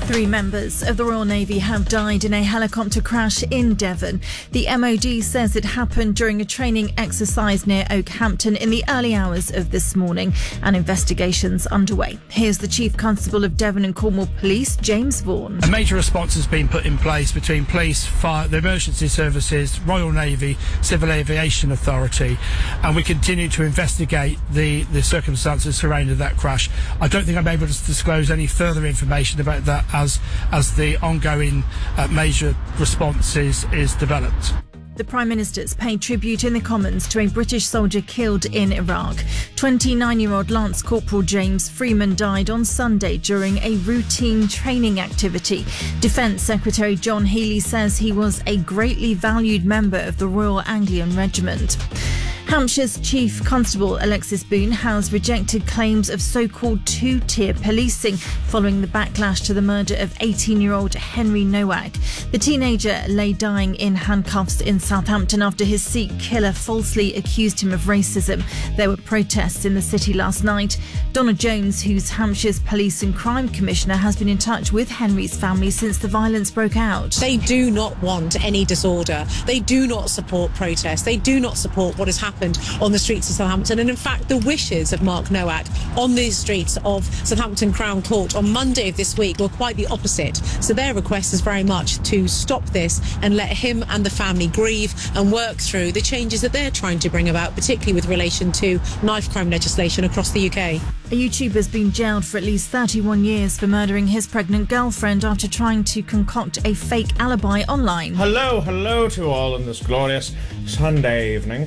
3 members of the Royal Navy have died in a helicopter crash in Devon. The MOD says it happened during a training exercise near Oakhampton in the early hours of this morning, and investigations underway. Here's the Chief Constable of Devon and Cornwall Police, James Vaughan. A major response has been put in place between police, fire, the emergency services, Royal Navy, Civil Aviation Authority, and we continue to investigate the circumstances surrounding that crash. I don't think I'm able to disclose any further information about that as the ongoing major response is developed. The Prime Minister's paid tribute in the Commons to a British soldier killed in Iraq. 29-year-old Lance Corporal James Freeman died on Sunday during a routine training activity. Defence Secretary John Healey says he was a greatly valued member of the Royal Anglian Regiment. Hampshire's Chief Constable Alexis Boone has rejected claims of so-called two-tier policing following the backlash to the murder of 18-year-old Henry Nowak. The teenager lay dying in handcuffs in Southampton after his Sikh killer falsely accused him of racism. There were protests in the city last night. Donna Jones, who's Hampshire's Police and Crime Commissioner, has been in touch with Henry's family since the violence broke out. They do not want any disorder. They do not support protests. They do not support what has happened on the streets of Southampton. And in fact, the wishes of Mark Nowak on the streets of Southampton Crown Court on Monday of this week were quite the opposite. So their request is very much to stop this and let him and the family grieve and work through the changes that they're trying to bring about, particularly with relation to knife crime legislation across the UK. A YouTuber's been jailed for at least 31 years for murdering his pregnant girlfriend after trying to concoct a fake alibi online. Hello to all on this glorious Sunday evening.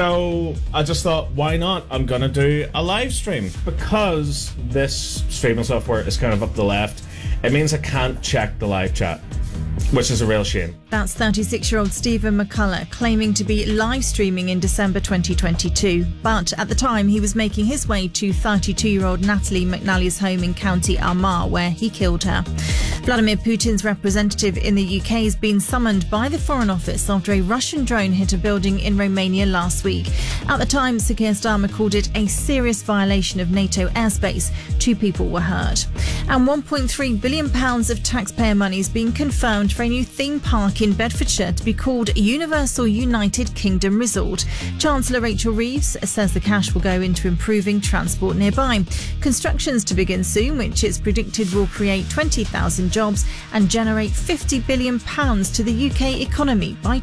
So I just thought, why not? I'm gonna do a live stream. Because this streaming software is kind of up the left, it means I can't check the live chat, which is a real shame. That's 36-year-old Stephen McCullough claiming to be live streaming in December 2022. But at the time, he was making his way to 32-year-old Natalie McNally's home in County Armagh, where he killed her. Vladimir Putin's representative in the UK has been summoned by the Foreign Office after a Russian drone hit a building in Romania last week. At the time, Sir Keir Starmer called it a serious violation of NATO airspace. 2 people were hurt. And £1.3 billion of taxpayer money is being confirmed for a new theme park in Bedfordshire to be called Universal United Kingdom Resort. Chancellor Rachel Reeves says the cash will go into improving transport nearby. Construction's to begin soon, which it's predicted will create 20,000 jobs and generate £50 billion to the UK economy by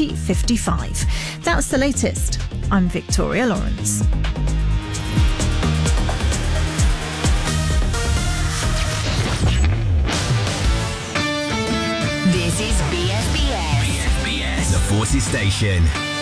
2055. That's the latest. I'm Victoria Lawrence. This is BFBS. The Forces Station.